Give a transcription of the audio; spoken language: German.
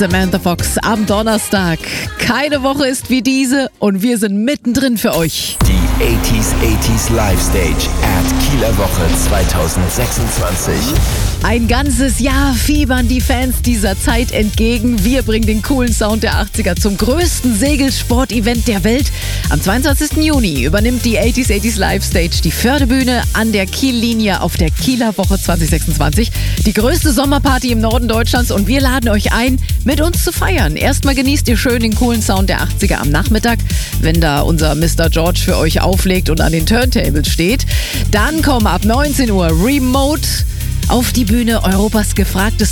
Samantha Fox am Donnerstag. Keine Woche ist wie diese und wir sind mittendrin für euch. Die 80s Live Stage at Kieler Woche 2026. Ein ganzes Jahr fiebern die Fans dieser Zeit entgegen. Wir bringen den coolen Sound der 80er zum größten Segelsport-Event der Welt. Am 22. Juni übernimmt die 80s Live Stage die Förderbühne an der Kiellinie auf der Kieler Woche 2026. Die größte Sommerparty im Norden Deutschlands und wir laden euch ein, mit uns zu feiern. Erstmal genießt ihr schön den coolen Sound der 80er am Nachmittag, wenn da unser Mr. George für euch auflegt und an den Turntables steht. Dann kommen ab 19 Uhr Remote auf die Bühne Europas gefragteste